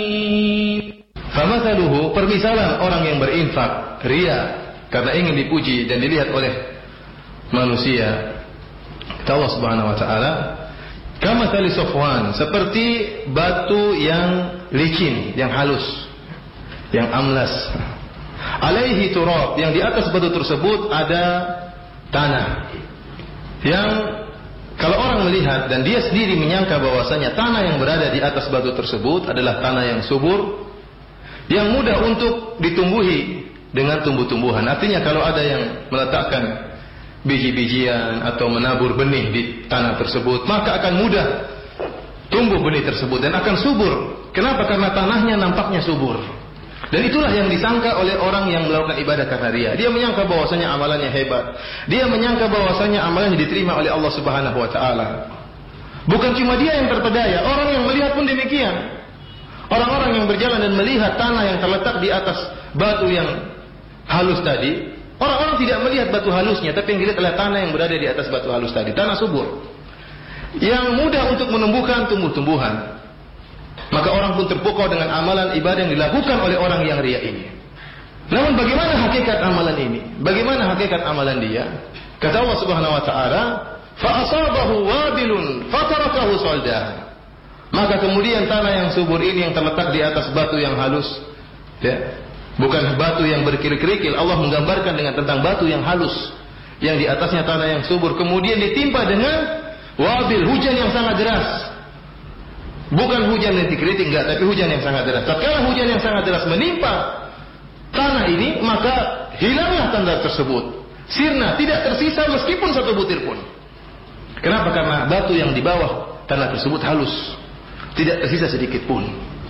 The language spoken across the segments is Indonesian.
Famathaluhu, permisalan orang yang berinfak riya karena ingin dipuji dan dilihat oleh manusia, kata Allah Subhanahu wa taala, kamathali Safwan, seperti batu yang licin, yang halus, yang amlas. Alaihi turab, yang di atas batu tersebut ada tanah. Yang kalau orang melihat dan dia sendiri menyangka bahwasanya tanah yang berada di atas batu tersebut adalah tanah yang subur, yang mudah untuk ditumbuhi dengan tumbuh-tumbuhan. Artinya kalau ada yang meletakkan biji-bijian atau menabur benih di tanah tersebut, maka akan mudah tumbuh benih tersebut dan akan subur. Kenapa? Karena tanahnya nampaknya subur. Dan itulah yang disangka oleh orang yang melakukan ibadah karena riya. Dia menyangka bahwasanya amalannya hebat. Dia menyangka bahwasanya amalannya diterima oleh Allah Subhanahu wa taala. Bukan cuma dia yang terpedaya, orang yang melihat pun demikian. Orang-orang yang berjalan dan melihat tanah yang terletak di atas batu yang halus tadi, orang-orang tidak melihat batu halusnya, tapi yang dilihat adalah tanah yang berada di atas batu halus tadi, tanah subur, yang mudah untuk menumbuhkan tumbuh-tumbuhan. Maka orang pun terpukau dengan amalan ibadah yang dilakukan oleh orang yang riya ini. Namun bagaimana hakikat amalan ini? Bagaimana hakikat amalan dia? Kata Allah Subhanahu wa taala, fa asabahu wabilun fatarakahu saldah. Maka kemudian tanah yang subur ini yang terletak di atas batu yang halus, ya, bukan batu yang berkerikil-kerikil. Allah menggambarkan dengan tentang batu yang halus, yang di atasnya tanah yang subur, kemudian ditimpa dengan wabil, hujan yang sangat deras. Bukan hujan yang kritik, enggak, tapi hujan yang sangat deras. Tatkala hujan yang sangat deras menimpa tanah ini, maka hilanglah tanda tersebut, sirna, tidak tersisa meskipun satu butir pun. Kenapa? Karena batu yang di bawah tanah tersebut halus, tidak tersisa sedikit pun.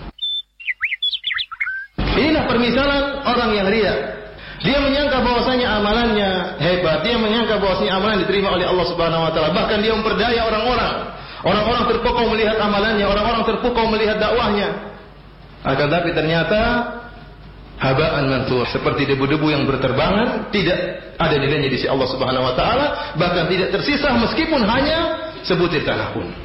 Inilah permisalan orang yang riya. Dia menyangka bahwasanya amalannya hebat, dia menyangka bahwasanya amalan diterima oleh Allah Subhanahu wa taala. Bahkan dia memperdaya orang-orang. Orang-orang terpukau melihat amalannya, orang-orang terpukau melihat dakwahnya. Akan tapi ternyata haba'an mansur, seperti debu-debu yang berterbangan, tidak ada nilainya di sisi Allah Subhanahu wa taala, bahkan tidak tersisa meskipun hanya sebutir tanah pun.